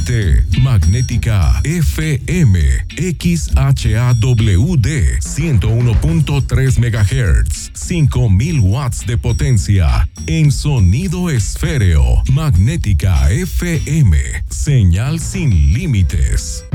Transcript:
transmite Magnética FM XHAWD 101.3 MHz, 5000 watts de potencia en sonido esféreo. Magnética FM, señal sin límites.